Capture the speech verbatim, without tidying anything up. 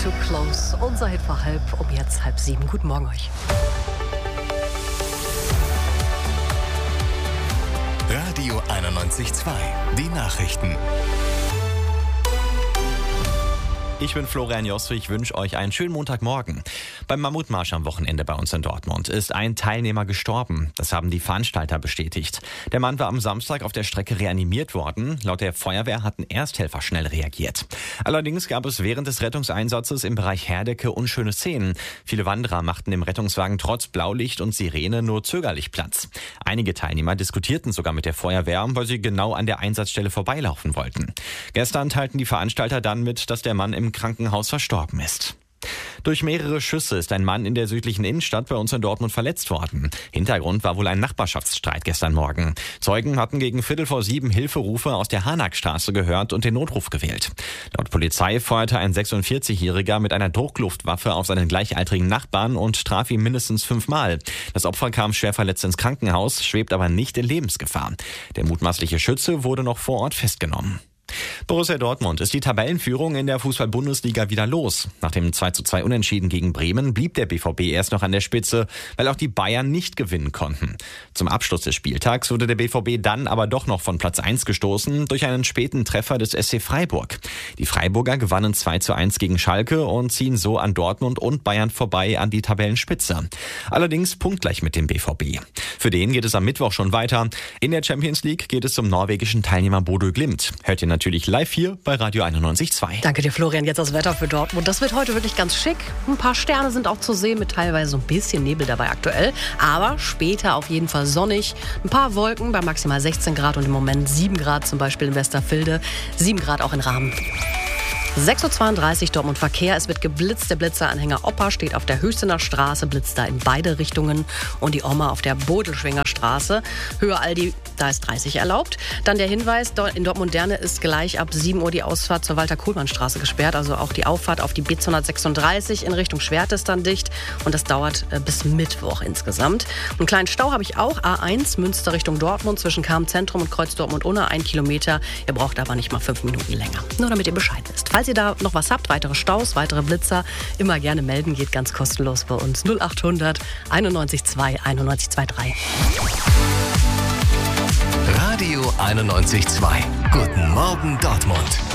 Too Close. Unser Hit vor halb, um jetzt halb sieben. Guten Morgen euch. Radio einundneunzig Komma zwei. Die Nachrichten. Ich bin Florian Josse, ich wünsche euch einen schönen Montagmorgen. Beim Mammutmarsch am Wochenende bei uns in Dortmund ist ein Teilnehmer gestorben. Das haben die Veranstalter bestätigt. Der Mann war am Samstag auf der Strecke reanimiert worden. Laut der Feuerwehr hatten Ersthelfer schnell reagiert. Allerdings gab es während des Rettungseinsatzes im Bereich Herdecke unschöne Szenen. Viele Wanderer machten dem Rettungswagen trotz Blaulicht und Sirene nur zögerlich Platz. Einige Teilnehmer diskutierten sogar mit der Feuerwehr, weil sie genau an der Einsatzstelle vorbeilaufen wollten. Gestern teilten die Veranstalter dann mit, dass der Mann im Krankenhaus verstorben ist. Durch mehrere Schüsse ist ein Mann in der südlichen Innenstadt bei uns in Dortmund verletzt worden. Hintergrund war wohl ein Nachbarschaftsstreit gestern Morgen. Zeugen hatten gegen Viertel vor sieben Hilferufe aus der Hanackstraße gehört und den Notruf gewählt. Laut Polizei feuerte ein sechsundvierzigjähriger mit einer Druckluftwaffe auf seinen gleichaltrigen Nachbarn und traf ihn mindestens fünfmal. Das Opfer kam schwer verletzt ins Krankenhaus, schwebt aber nicht in Lebensgefahr. Der mutmaßliche Schütze wurde noch vor Ort festgenommen. Borussia Dortmund ist die Tabellenführung in der Fußball-Bundesliga wieder los. Nach dem zwei zu zwei Unentschieden gegen Bremen blieb der B V B erst noch an der Spitze, weil auch die Bayern nicht gewinnen konnten. Zum Abschluss des Spieltags wurde der B V B dann aber doch noch von Platz eins gestoßen durch einen späten Treffer des S C Freiburg. Die Freiburger gewannen zwei zu eins gegen Schalke und ziehen so an Dortmund und Bayern vorbei an die Tabellenspitze. Allerdings punktgleich mit dem B V B. Für den geht es am Mittwoch schon weiter. In der Champions League geht es zum norwegischen Teilnehmer Bodø Glimt. Hört ihr natürlich live hier bei Radio einundneunzig Komma zwei. Danke dir, Florian. Jetzt das Wetter für Dortmund. Das wird heute wirklich ganz schick. Ein paar Sterne sind auch zu sehen, mit teilweise so ein bisschen Nebel dabei aktuell. Aber später auf jeden Fall sonnig. Ein paar Wolken bei maximal sechzehn Grad und im Moment sieben Grad, zum Beispiel in Westervilde. sieben Grad auch in Rahmen. sechs Uhr zweiunddreißig Dortmund Verkehr. Es wird geblitzt. Der Blitzeranhänger Oppa steht auf der Hüstener Straße, blitzt da in beide Richtungen. Und die Oma auf der Bodelschwinger Straße. Höhe Aldi, da ist dreißig erlaubt. Dann der Hinweis, in Dortmund-Derne ist gleich ab sieben Uhr die Ausfahrt zur Walter-Kohlmann-Straße gesperrt. Also auch die Auffahrt auf die B zweihundertsechsunddreißig in Richtung Schwert ist dann dicht. Und das dauert bis Mittwoch insgesamt. Einen kleinen Stau habe ich auch. A eins, Münster Richtung Dortmund zwischen Cham-Zentrum und Kreuz Dortmund-Unna. Ein Kilometer. Ihr braucht aber nicht mal fünf Minuten länger. Nur damit ihr Bescheid wisst. Falls ihr da noch was habt, weitere Staus, weitere Blitzer, immer gerne melden. Geht ganz kostenlos bei uns. null achthundert einundneunzig zwei einundneunzig drei. Radio einundneunzig Komma zwei. Guten Morgen Dortmund.